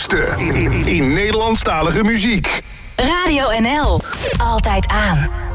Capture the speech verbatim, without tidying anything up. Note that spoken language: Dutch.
beste in Nederlandstalige muziek. Radio N L. Altijd aan.